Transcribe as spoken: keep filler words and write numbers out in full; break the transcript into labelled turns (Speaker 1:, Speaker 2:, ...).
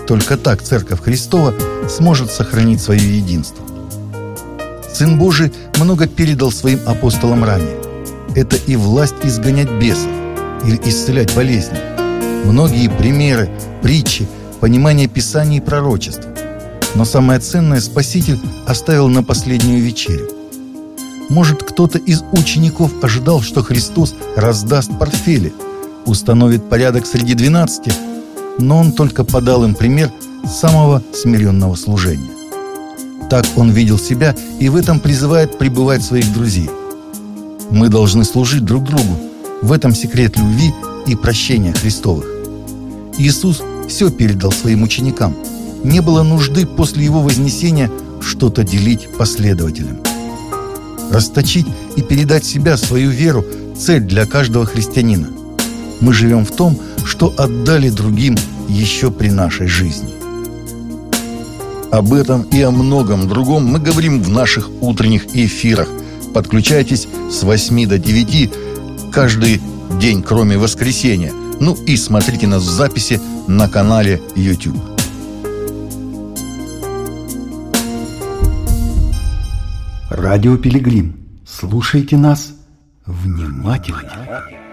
Speaker 1: Только так Церковь Христова сможет сохранить свое единство. Сын Божий много передал своим апостолам ранее. Это и власть изгонять бесов или исцелять болезни, многие примеры, притчи, понимание Писаний и пророчеств. Но самое ценное Спаситель оставил на последнюю вечерю. Может, кто-то из учеников ожидал, что Христос раздаст портфели, установит порядок среди двенадцати, но Он только подал им пример самого смиренного служения. Так Он видел себя и в этом призывает пребывать своих друзей. Мы должны служить друг другу. В этом секрет любви и прощения Христовых. Иисус все передал своим ученикам. Не было нужды после Его вознесения что-то делить последователям. Расточить и передать себя, свою веру – цель для каждого христианина. Мы живем в том, что отдали другим еще при нашей жизни. Об этом и о многом другом мы говорим в наших утренних эфирах. Подключайтесь с восьми до девяти каждый день, кроме воскресенья. Ну и смотрите нас в записи на канале YouTube.
Speaker 2: Радио Пилигрим. Слушайте нас внимательно.